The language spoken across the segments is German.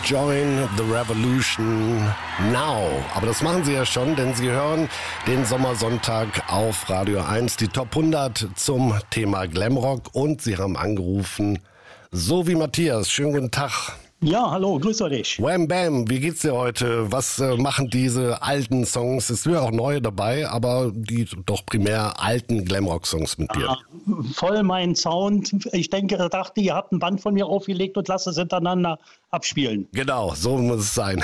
Join the Revolution now. Aber das machen Sie ja schon, denn Sie hören den Sommersonntag auf Radio 1, die Top 100 zum Thema Glamrock. Und Sie haben angerufen, so wie Matthias. Schönen guten Tag. Ja, hallo, grüße dich. Wham Bam, wie geht's dir heute? Was machen diese alten Songs? Es sind ja auch neue dabei, aber die doch primär alten Glamrock-Songs mit dir. Ja, voll mein Sound. Ich dachte, ihr habt ein Band von mir aufgelegt und lasst es hintereinander abspielen. Genau, so muss es sein.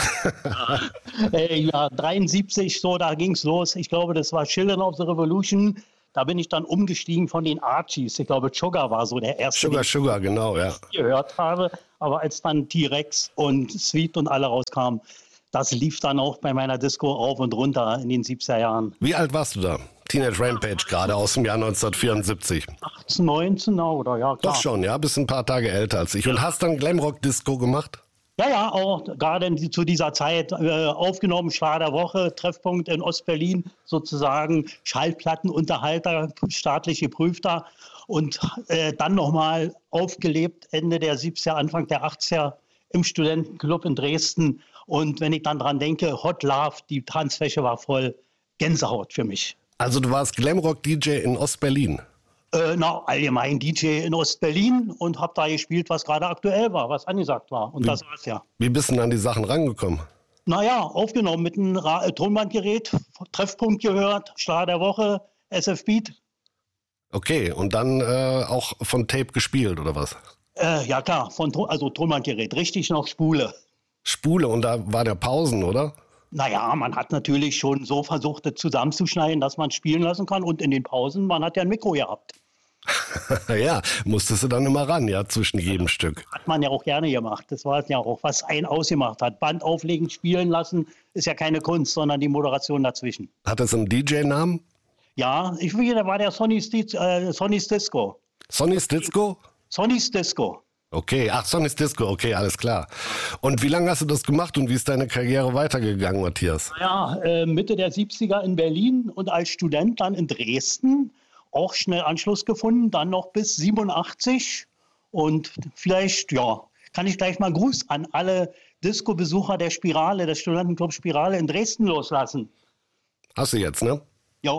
Ja, 73, so, da ging's los. Ich glaube, das war Children of the Revolution. Da bin ich dann umgestiegen von den Archies. Ich glaube, Sugar war so der erste, Sugar, genau, ja. Ich gehört habe. Aber als dann T-Rex und Sweet und alle rauskamen, das lief dann auch bei meiner Disco rauf und runter in den 70er Jahren. Wie alt warst du da? Teenage Rampage, gerade aus dem Jahr 1974. 18, 19 oder ja, klar. Doch schon, ja, bist ein paar Tage älter als ich. Und hast dann Glamrock-Disco gemacht? Ja, auch gerade zu dieser Zeit aufgenommen, Schlag der Woche, Treffpunkt in Ostberlin sozusagen, Schallplattenunterhalter, staatlich geprüfter und dann nochmal aufgelebt Ende der 70er, Anfang der 80er im Studentenclub in Dresden. Und wenn ich dann dran denke, Hot Love, die Tanzfläche war voll, Gänsehaut für mich. Also du warst Glamrock-DJ in Ostberlin? Allgemein DJ in Ostberlin und habe da gespielt, was gerade aktuell war, was angesagt war. Und das war's ja. Wie bist du denn an die Sachen rangekommen? Naja, aufgenommen mit einem Tonbandgerät, Treffpunkt gehört, Schlag der Woche, SF Beat. Okay, und dann auch von Tape gespielt, oder was? Ja klar, also Tonbandgerät, richtig noch Spule. Spule, und da waren ja Pausen, oder? Naja, man hat natürlich schon so versucht, das zusammenzuschneiden, dass man spielen lassen kann. Und in den Pausen, man hat ja ein Mikro gehabt. Ja, musstest du dann immer ran, ja, zwischen jedem Stück. Hat man ja auch gerne gemacht. Das war ja auch, was einen ausgemacht hat. Band auflegen, spielen lassen, ist ja keine Kunst, sondern die Moderation dazwischen. Hat das einen DJ-Namen? Ja, da war der Sonny's Disco. Sonny's Disco? Sonny's Disco. Okay, Sonny's Disco, okay, alles klar. Und wie lange hast du das gemacht und wie ist deine Karriere weitergegangen, Matthias? Ja, Mitte der 70er in Berlin und als Student dann in Dresden. Auch schnell Anschluss gefunden, dann noch bis 87. Und vielleicht, ja, kann ich gleich mal Gruß an alle Disco-Besucher der Spirale, des Studentenclub Spirale in Dresden loslassen. Hast du jetzt, ne? Ja.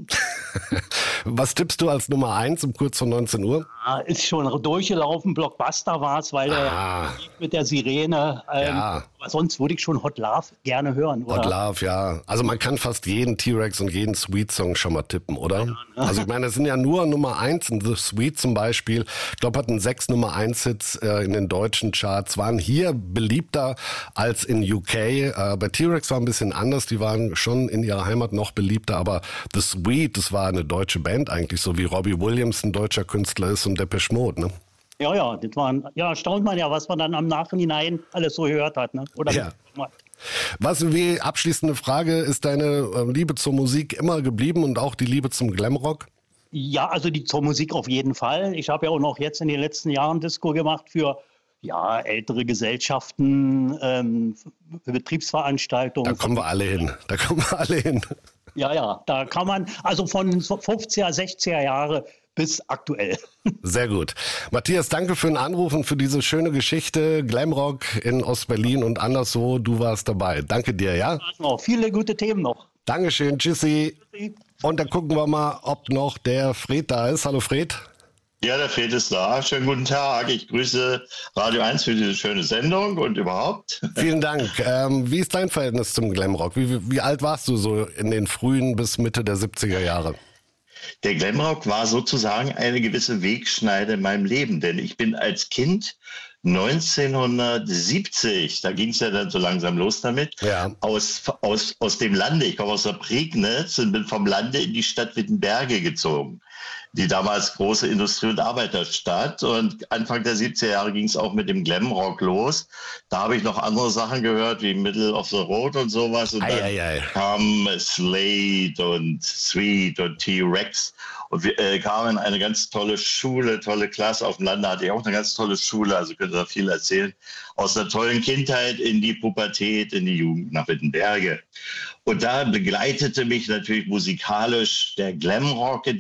Was tippst du als Nummer 1 um kurz vor 19 Uhr? Ist schon durchgelaufen, Blockbuster war es, weil der mit der Sirene, aber sonst würde ich schon Hot Love gerne hören. Oder? Hot Love, ja. Also man kann fast jeden T-Rex und jeden Sweet-Song schon mal tippen, oder? Ja, ne? Also ich meine, es sind ja nur Nummer 1, The Sweet zum Beispiel, ich glaube, hatten 6 Nummer 1-Hits in den deutschen Charts, waren hier beliebter als in UK. Bei T-Rex war ein bisschen anders, die waren schon in ihrer Heimat noch beliebter, aber The Sweet, das war eine deutsche Band eigentlich, so wie Robbie Williams ein deutscher Künstler ist und Depeche Mode, ne? Ja, das waren, staunt man ja, was man dann am Nachhinein alles so gehört hat, ne? Oder ja. Wie abschließende Frage, ist deine Liebe zur Musik immer geblieben und auch die Liebe zum Glamrock? Ja, also zur Musik auf jeden Fall. Ich habe ja auch noch jetzt in den letzten Jahren Disco gemacht für ältere Gesellschaften, Betriebsveranstaltungen. Da kommen wir alle hin. Ja, da kann man, also von 50er, 60er Jahre bis aktuell. Sehr gut. Matthias, danke für den Anruf und für diese schöne Geschichte. Glamrock in Ostberlin und anderswo, du warst dabei. Danke dir, ja? Viele gute Themen noch. Dankeschön, tschüssi. Und dann gucken wir mal, ob noch der Fred da ist. Hallo Fred. Ja, der Fred ist da. Schönen guten Tag. Ich grüße Radio 1 für diese schöne Sendung und überhaupt. Vielen Dank. Wie ist dein Verhältnis zum Glamrock? Wie alt warst du so in den frühen bis Mitte der 70er Jahre? Der Glamrock war sozusagen eine gewisse Wegschneide in meinem Leben, denn ich bin als Kind 1970, da ging es ja dann so langsam los damit, aus dem Lande, ich komme aus der Prignitz und bin vom Lande in die Stadt Wittenberge gezogen. Die damals große Industrie- und Arbeiterstadt. Und Anfang der 70er Jahre ging es auch mit dem Glamrock los. Da habe ich noch andere Sachen gehört, wie Middle of the Road und sowas. Und dann kam Slade und Sweet und T-Rex. Und wir kamen in eine ganz tolle Schule, tolle Klasse. Auf dem Lande hatte ich auch eine ganz tolle Schule, also könnte da viel erzählen. Aus einer tollen Kindheit in die Pubertät, in die Jugend nach Wittenberge. Und da begleitete mich natürlich musikalisch der Glamrock in dieser Zeit.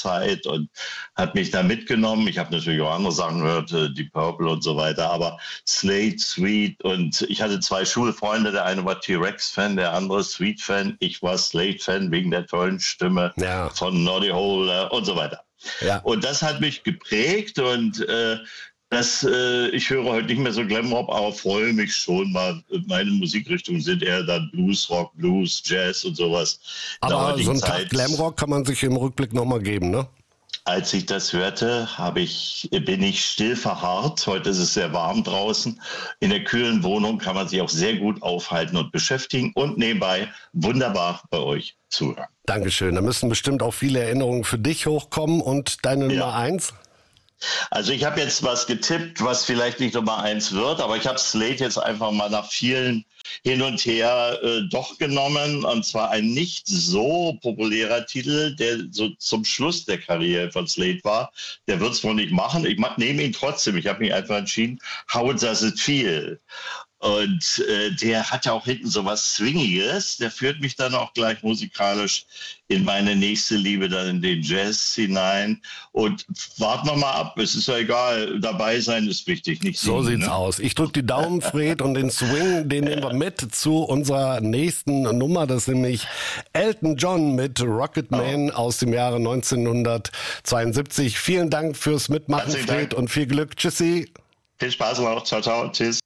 Zeit und hat mich da mitgenommen. Ich habe natürlich auch andere Sachen gehört, die Purple und so weiter, aber Slade, Sweet, und ich hatte 2 Schulfreunde, der eine war T-Rex-Fan, der andere Sweet-Fan. Ich war Slade-Fan wegen der tollen Stimme von Noddy Holder und so weiter. Ja. Und das hat mich geprägt und ich höre heute nicht mehr so Glamrock, aber freue mich schon mal. Meine Musikrichtungen sind eher dann Blues, Rock, Blues, Jazz und sowas. Aber so einen Tag Glamrock kann man sich im Rückblick nochmal geben, ne? Als ich das hörte, bin ich still verharrt. Heute ist es sehr warm draußen. In der kühlen Wohnung kann man sich auch sehr gut aufhalten und beschäftigen und nebenbei wunderbar bei euch zuhören. Dankeschön. Da müssen bestimmt auch viele Erinnerungen für dich hochkommen. Und deine Nummer 1? Also ich habe jetzt was getippt, was vielleicht nicht Nummer 1 wird, aber ich habe Slade jetzt einfach mal nach vielen hin und her doch genommen. Und zwar ein nicht so populärer Titel, der so zum Schluss der Karriere von Slade war. Der wird es wohl nicht machen. Ich nehme ihn trotzdem. Ich habe mich einfach entschieden. How Does It Feel? Und der hat ja auch hinten so was Swingiges. Der führt mich dann auch gleich musikalisch in meine nächste Liebe, dann in den Jazz hinein. Und warten wir mal ab. Es ist ja egal. Dabei sein ist wichtig, nicht singen. So sieht's aus. Ich drücke die Daumen, Fred, und den Swing, den nehmen wir mit zu unserer nächsten Nummer. Das ist nämlich Elton John mit Rocket Man aus dem Jahre 1972. Vielen Dank fürs Mitmachen, Fred, und viel Glück. Tschüssi. Viel Spaß noch. Ciao, ciao. Tschüss.